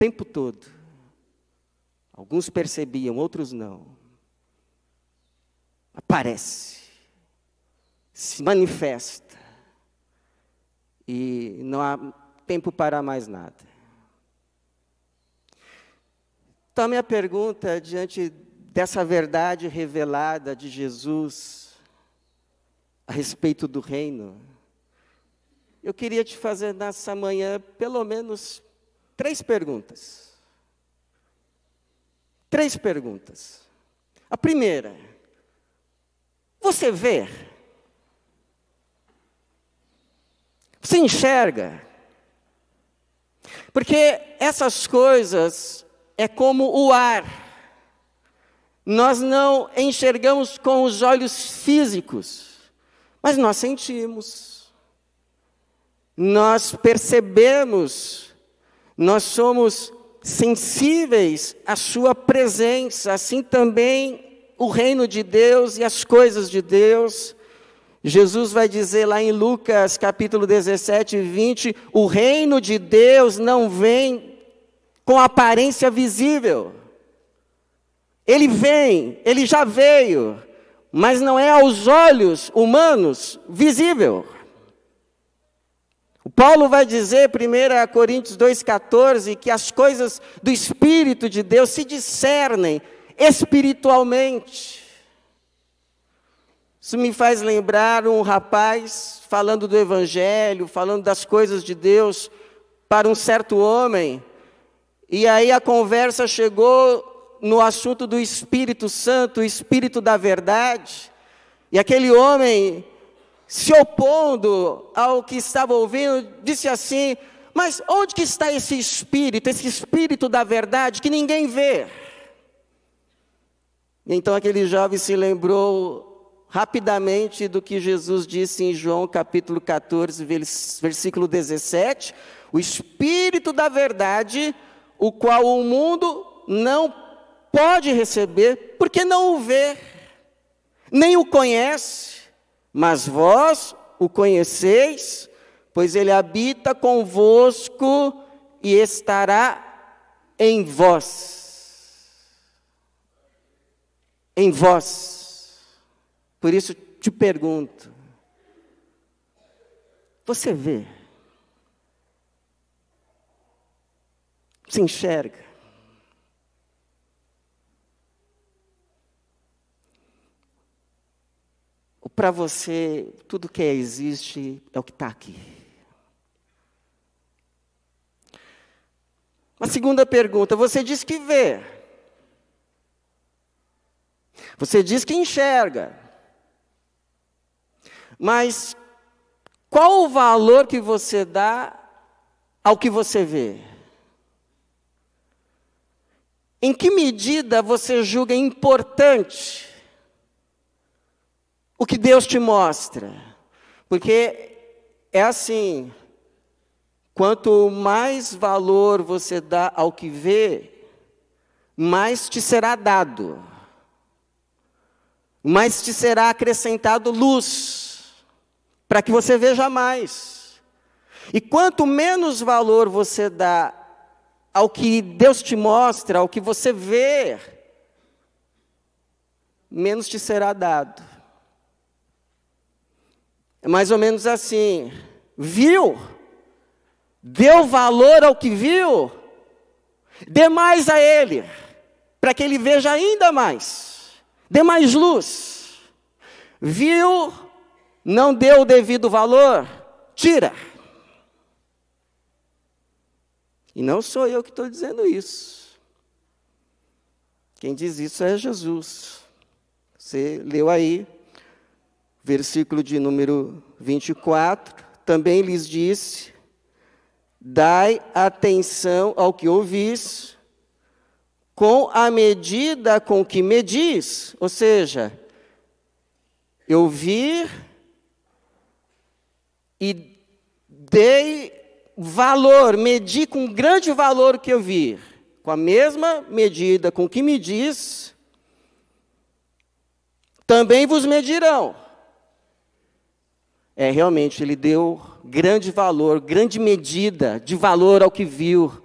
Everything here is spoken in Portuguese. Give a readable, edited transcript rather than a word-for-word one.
tempo todo. Alguns percebiam, outros não. Aparece, se manifesta, e não há tempo para mais nada. Então, a minha pergunta, diante dessa verdade revelada de Jesus a respeito do reino, eu queria te fazer nessa manhã pelo menos 3 perguntas. 3 perguntas. A primeira: você vê? Você enxerga? Porque essas coisas é como o ar. Nós não enxergamos com os olhos físicos, mas nós sentimos. Nós percebemos, nós somos sensíveis à sua presença, assim também o reino de Deus e as coisas de Deus. Jesus vai dizer lá em Lucas capítulo 17, 20, o reino de Deus não vem com aparência visível. Ele vem, ele já veio, mas não é aos olhos humanos visível. O Paulo vai dizer, 1 Coríntios 2,14, que as coisas do Espírito de Deus se discernem espiritualmente. Isso me faz lembrar um rapaz falando do Evangelho, falando das coisas de Deus para um certo homem. E aí a conversa chegou no assunto do Espírito Santo, o Espírito da verdade. E aquele homem, se opondo ao que estava ouvindo, disse assim: mas onde que está esse Espírito da verdade que ninguém vê? E então aquele jovem se lembrou rapidamente do que Jesus disse em João capítulo 14, versículo 17, o Espírito da verdade, o qual o mundo não pode receber, porque não o vê, nem o conhece, mas vós o conheceis, pois ele habita convosco e estará em vós. Em vós. Por isso te pergunto, você vê? Você enxerga? Ou para você, tudo que existe é o que está aqui? Uma segunda pergunta, você diz que vê. Você diz que enxerga. Mas qual o valor que você dá ao que você vê? Em que medida você julga importante o que Deus te mostra? Porque é assim, quanto mais valor você dá ao que vê, mais te será dado, mais te será acrescentado luz, para que você veja mais. E quanto menos valor você dá ao que Deus te mostra, ao que você vê, menos te será dado. É mais ou menos assim, viu? Deu valor ao que viu? Dê mais a ele, para que ele veja ainda mais. Dê mais luz. Viu? Não deu o devido valor? Tira. E não sou eu que estou dizendo isso. Quem diz isso é Jesus. Você leu aí, versículo de número 24. Também lhes disse: dai atenção ao que ouvis, com a medida com que medis. Ou seja, eu vi e dei valor, medi com grande valor o que eu vi. Com a mesma medida com que medis, também vos medirão. Realmente, ele deu grande valor, grande medida de valor ao que viu.